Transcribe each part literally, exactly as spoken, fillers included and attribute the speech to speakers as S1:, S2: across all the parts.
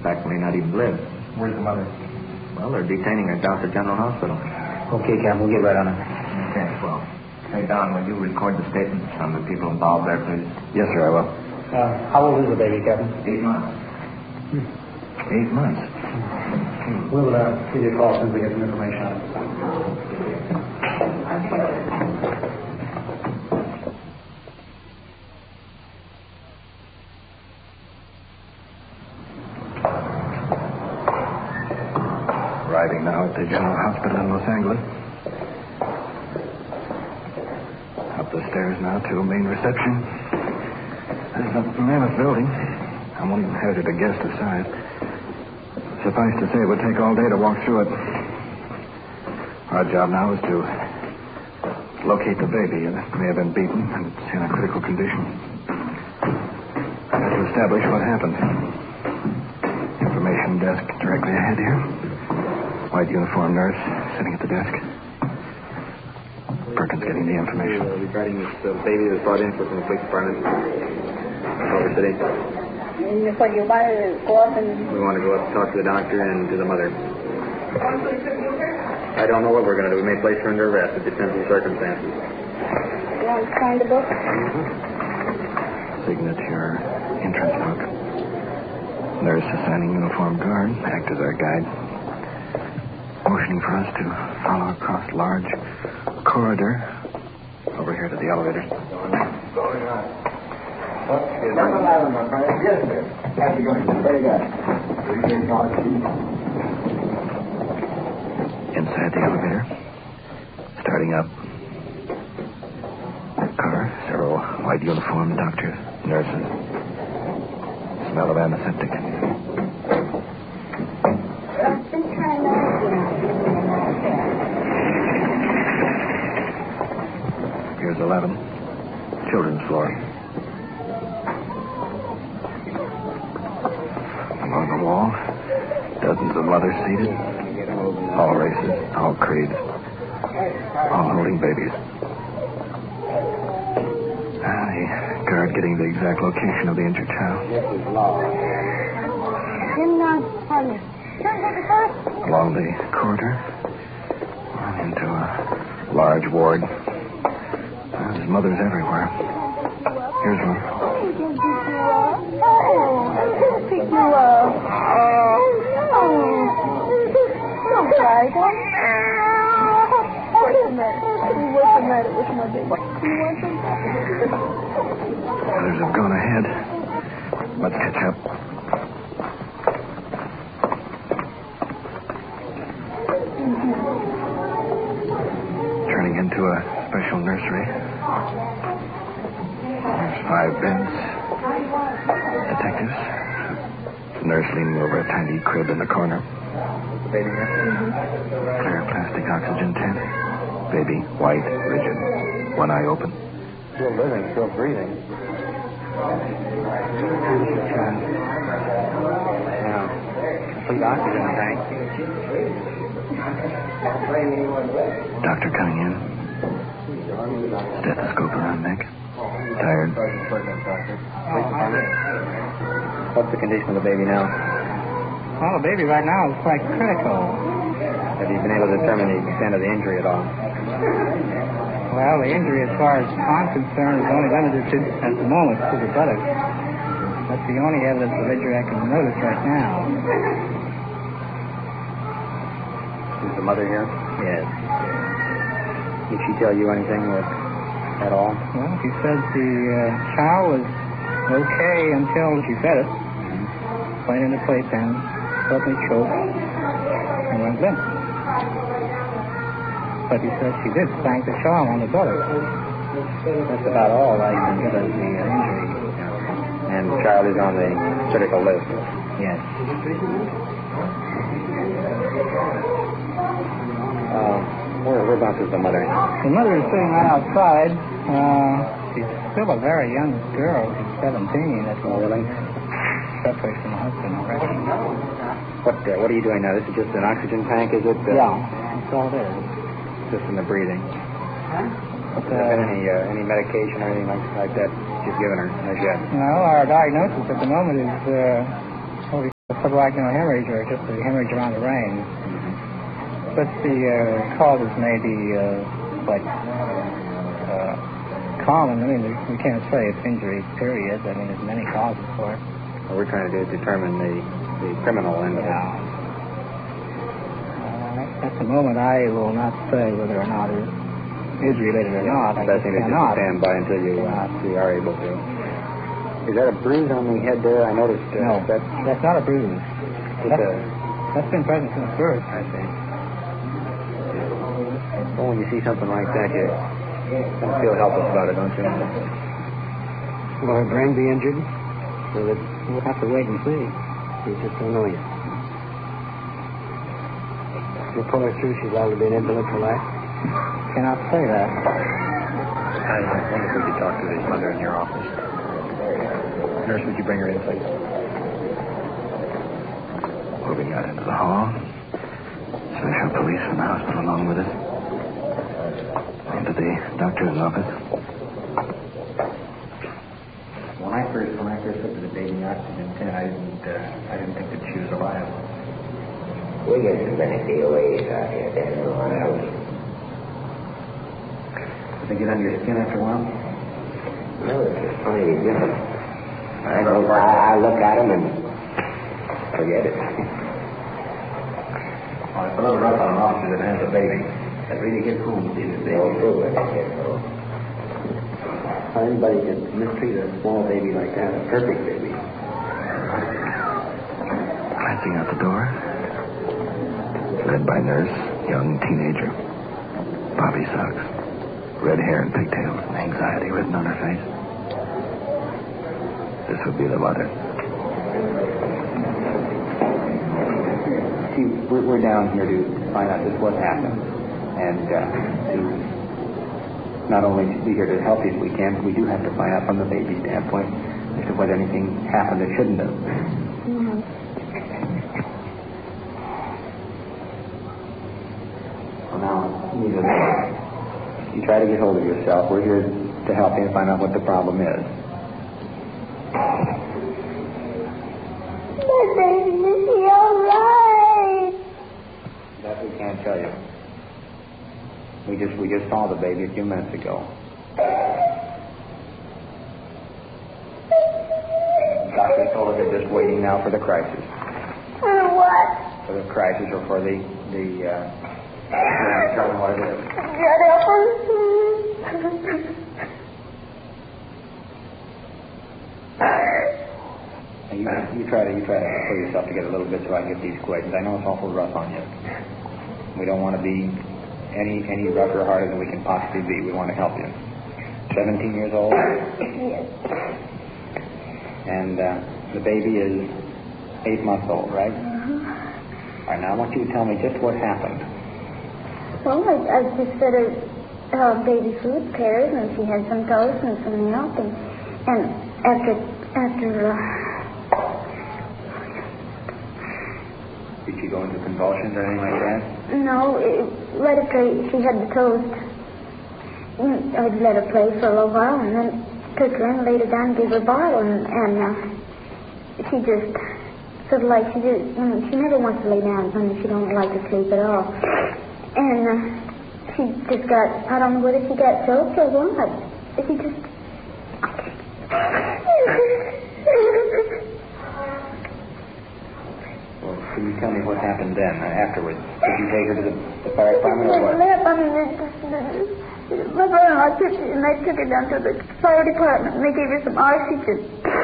S1: fact, may not even live.
S2: Where's the mother?
S1: Well, they're detaining her down at General Hospital.
S2: Okay, Cap, we'll get right on it.
S1: Okay, well. Hey, Don, will you record the statements from the people involved there, please?
S2: Yes, sir, I will. Uh, how old is the baby, Captain?
S1: Eight months. Hmm. Eight months.
S2: Hmm. We'll uh, give you a call as soon as we get some information on it.
S3: Arriving now at the General Hospital in Los Angeles. Up the stairs now to main reception. There's a mammoth building. I won't even hazard a guess the size. Suffice to say, it would take all day to walk through it. Our job now is to locate the baby. It may have been beaten, and it's in a critical condition. I have to establish what happened. Information desk directly ahead here. White uniformed nurse sitting at the desk. Perkins getting the information.
S1: Uh, regarding this uh, baby that was brought in from the police department. Over City.
S4: When you want to go up and...
S1: We want to go up and talk to the doctor and to the mother. I don't know what we're going to do. We may place her under arrest. It depends on the circumstances.
S4: You want to sign the book?
S3: Mm-hmm. Signature, entrance book. Nurse assigning uniformed guard. Act as our guide. Motioning for us to follow across large corridor. Over here to the elevator.
S2: Going on. Number eleven, my friend. Yes, sir. How's it going? Very good.
S3: Inside the elevator. Starting up. Car. Several white uniformed doctors, nurses. Smell of antiseptic. Here's eleven. Children's floor. Along the wall, dozens of mothers seated. All races, all creeds. All holding babies. Ah, the guard getting the exact location of the injured child. Along the corridor. Into a large ward. There's mothers everywhere. Here's one.
S4: I'll pick you up. Don't cry, don't. What's the matter? What's the matter with my baby? You want some?
S3: Others have gone ahead. Let's catch up. Turning into a special nursery. There's five beds. Detectives. The nurse leaning over a tiny crib in the corner.
S1: Baby here?
S3: Mm-hmm. Clear plastic oxygen tent. Baby, white, rigid. One eye open.
S1: Still living, still breathing. Yeah. Complete oxygen tank.
S3: Doctor coming in. Stethoscope around neck. Tired.
S1: What's the condition of the baby now?
S5: Well, the baby right now is quite critical.
S1: Have you been able to determine the extent of the injury at all?
S5: Well, the injury, as far as I'm concerned, is only limited to, at the moment, to the buttocks. That's the only evidence of injury I can notice right now.
S1: Is the mother here?
S5: Yes.
S1: Did she tell you anything with, at all?
S5: Well, she said the uh, child was okay until she fed it.
S1: Mm-hmm.
S5: Played in the playpen, suddenly choked, and went limp. But he said she did spank the child on the buttocks.
S1: That's about all I can give as the uh, injury. And the child is on the critical list.
S5: Yes.
S1: Uh, where, whereabouts is the mother?
S5: The mother is sitting right outside. Uh, she's still a very young girl. She's seventeen. That's
S1: Oh, really?
S5: Separated from her husband already.
S1: What uh, What are you doing now? This is just an oxygen tank, is it? Uh,
S5: Yeah, that's all it is.
S1: Just in the breathing.
S5: Huh?
S1: Has there been any uh, any medication or anything like, like that you've given her as yet?
S5: No, our diagnosis at the moment is uh, what we call like no hemorrhage or just a hemorrhage around the ring. But the uh, causes may be uh, like uh, common. I mean, we can't say it's injury, period. I mean, there's many causes for it.
S1: What we're trying to do is determine the, the criminal end of it.
S5: Yeah. Uh, at the moment, I will not say whether or not it is related or not. I
S1: Best thing is just to
S5: cannot.
S1: stand by until you, uh, you are able to. Is that a bruise on the head there? I noticed uh,
S5: No,
S1: that.
S5: that's not a bruise.
S1: Just
S5: That's,
S1: a,
S5: that's been present since birth.
S1: I see. Well, when you see something like that, you kind of feel helpless about it, don't you?
S3: Will her brain be injured?
S5: So that we'll have to wait and see.
S3: We just don't know yet. If you pull her through, she's liable to be an invalid for life.
S5: Cannot say that.
S1: I wonder if we could talk to the mother in your office. Nurse, would you bring her in, please?
S3: Moving out into the hall. Special police from the hospital along with us. Into the doctor's office.
S1: When I first when I first looked at the baby oxygen tent, I didn't uh, I didn't think that she was alive.
S2: We get so many D O As out here, there's no one else.
S1: Did they get under your skin after a while?
S2: No, it's just funny different. I, don't, I, I look at them and forget it.
S1: Well, it's a little rough on an officer that has a baby. That really gets home to see the
S2: They don't
S1: baby.
S2: do it, I guess so.
S1: How anybody can mistreat a small baby like that, a perfect baby.
S3: Glancing out the door. Led by nurse, young teenager. Bobby socks. Red hair and pigtails, and anxiety written on her face. This would be the mother.
S1: See, we're, we're down here to find out just what happened. And uh, to not only be here to help you if we can, but we do have to find out from the baby standpoint as to whether anything happened that shouldn't have.
S4: Mm-hmm.
S1: Well, now, neither you try to get hold of yourself. We're here to help you and find out what the problem is.
S4: My baby, is he all right?
S1: That we can't tell you. We just we just saw the baby a few minutes ago. Doctor told us they're just waiting now for the crisis.
S4: For what?
S1: For the crisis or for the the uh, yeah, determine what it is.
S4: Get up.
S1: And you you try to you try to pull yourself together a little bit so I can get these questions. I know it's awful rough on you. We don't want to be any any rougher or harder than we can possibly be. We want to help you. Seventeen years old.
S4: Yes.
S1: And uh, the baby is eight months old, right?
S4: Uh-huh.
S1: All right, now I want you to tell me just what happened.
S4: Well, I, I just fed her uh, baby food, pears, and she had some toast and some milk, and and after after. Uh,
S1: Did she go into convulsions or anything like that?
S4: No, it, let her play. She had the toast. Mm, I'd let her play for a little while, and then took her in, laid her down, gave her a bottle, and, and uh, she just sort of like she just, mm, she never wants to lay down. I mean, she don't like to sleep at all. And uh, she just got, I don't know whether she got choked or what. She just.
S1: Well, can you tell me what happened then, uh, afterwards? Did you take her to the, the fire department or what?
S4: I mean, my brother-in-law took her, and they took her down to the fire department, and they gave her some oxygen.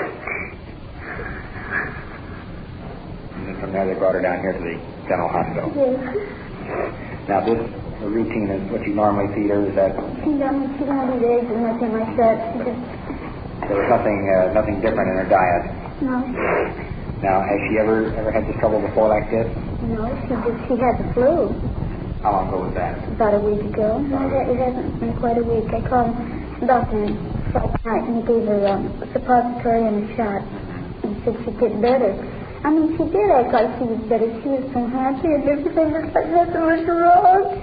S1: And then from there they brought her down here to the general hospital.
S4: Yes.
S1: Now this the routine is what you normally feed her, is that
S4: She don't, she don't eat eggs or nothing like that. She just,
S1: there was nothing uh, nothing different in her diet.
S4: no.
S1: Now, has she ever ever had this trouble before like this?
S4: No, she just, she had the flu
S1: How long ago was that?
S4: about a week ago. No, it it hasn't been quite a week. I called the doctor Friday night, and he gave her um, a suppository and a shot. And said she'd get better. I mean, she did act like she was better. She was so happy, and everything was like nothing was wrong.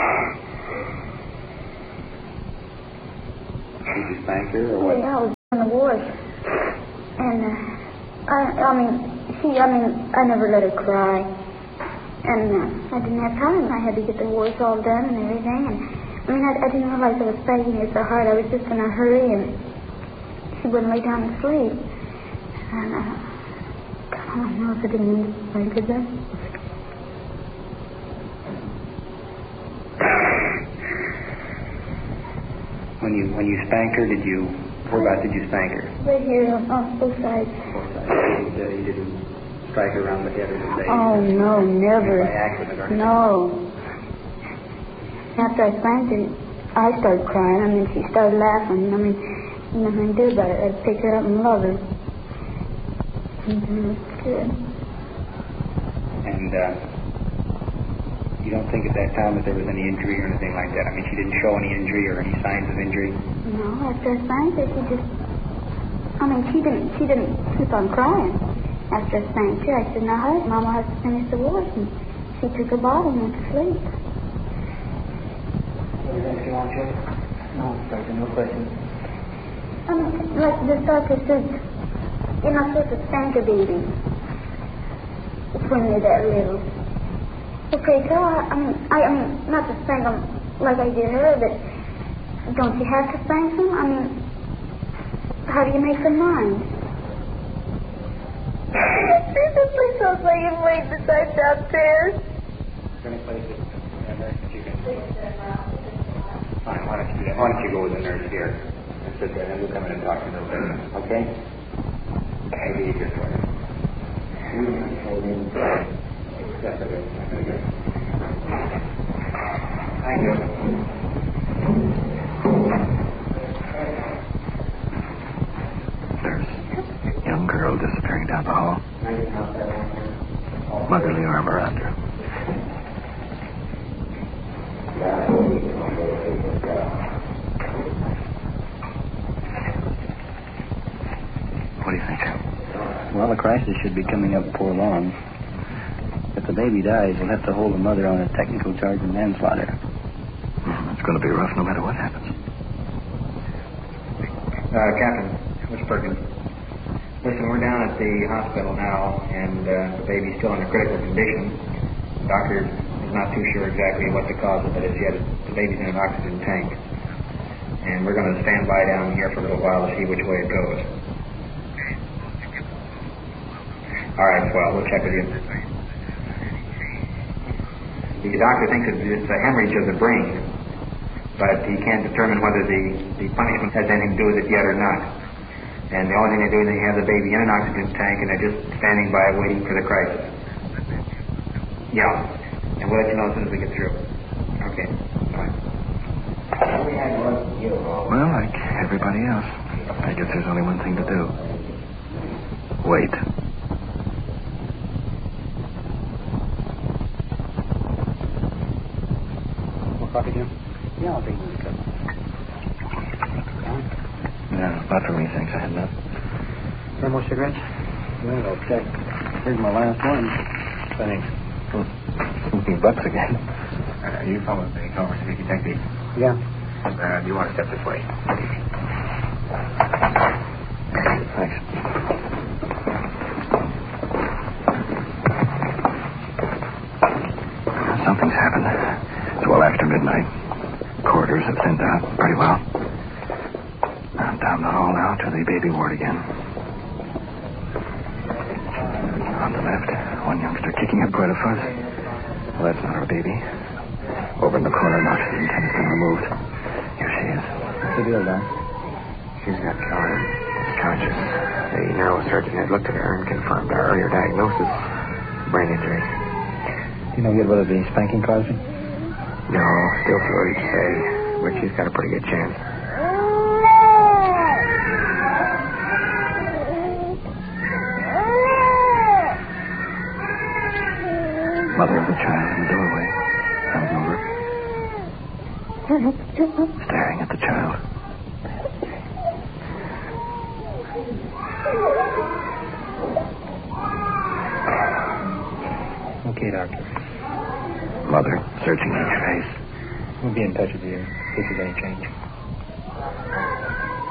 S1: Did you spank her or what?
S4: Yeah, I was on the I, I mean, she, I mean, I never let her cry. And uh, I didn't have time. I had to get the wards all done and everything. And I mean, I, I didn't realize I was spanking her so hard. I was just in a hurry, and she wouldn't lay down and sleep. And uh, I don't know if I didn't mean to spank her then.
S1: When you when you spanked her, did you? Whereabouts did you spank her?
S4: Right here on, on both sides.
S1: Both sides. You, uh, you didn't strike her around the head or the face?
S4: Oh no, never.
S1: By accident or
S4: No. After I spanked her, I started crying. I mean, she started laughing. I mean, nothing to do about it. I'd pick her up and love her. Mm-hmm. It's good.
S1: And uh, you don't think at that time that there was any injury or anything like that? I mean, she didn't show any injury or any signs of injury?
S4: No, after I spanked her, she just... I mean, she didn't, she didn't keep on crying. After I spanked her, I said, now, hush, Mama has to finish the work. And she took her bottle and went to sleep.
S1: Anything you want, Joe? No, Doctor, no questions.
S4: I mean, like the doctor said, you're not supposed to spank a baby when you're that little. Okay, so I, I mean, I, I mean, not to spank them like I did her, but don't you have to spank them? I mean, how do you make them mind? Please don't say you've laid the side downstairs.
S1: We're going to place it. And then you can... Fine, why don't you do that? Why don't you go with the nurse here and sit there, and we'll come in and talk to you a little bit. Okay? Maybe easier for you. That's okay. Thank you.
S3: There's a young girl disappearing down the hall. Motherly arm around her. What do you think, Joe?
S6: Well, the crisis should be coming up before long. If the baby dies, we'll have to hold the mother on a technical charge of manslaughter.
S3: Mm, it's going to be rough no matter what happens.
S1: Uh, Captain, Mister Perkins. Listen, we're down at the hospital now, and uh, the baby's still in a critical condition. The doctor is not too sure exactly what the cause of it is yet. The baby's in an oxygen tank. And we're going to stand by down here for a little while to see which way it goes. All right, well, we'll check with you. The doctor thinks it's a hemorrhage of the brain, but he can't determine whether the, the punishment has anything to do with it yet or not. And the only thing they do is they have the baby in an oxygen tank, and they're just standing by waiting for the crisis. Yeah, and we'll let you know as soon as we get through. Okay, bye.
S3: Well, like everybody else, I guess there's only one thing to do. Wait.
S1: Coffee, Jim? Yeah, I'll take a cup.
S3: No, not for me, thanks. I had enough.
S1: Any more cigarettes?
S6: Well, I'll check. Here's my last one.
S3: Thanks. Smoking butts again. Uh, you follow me, Homer, so you can take these.
S1: Yeah.
S3: Uh, do you want to step this way? Thanks. Something's happened. It's well after midnight. Corridors have thinned out pretty well. I'm down the hall now to the baby ward again. On the left, one youngster kicking up quite a fuss. Well, that's not our baby. Over in the corner, Knox's antenna's been removed. Here she is.
S6: What's the deal, Doc?
S3: She's got Karen. Conscious. The neurosurgeon had looked at her and confirmed our earlier diagnosis. Brain injury.
S6: You know yet whether the spanking caused it?
S3: No, still too early to say, but she's got a pretty good chance. Mother of the child in the doorway, comes over, staring at the child.
S1: Okay, doctor.
S3: Mother, searching each face.
S1: We'll be in touch with you if there's any change.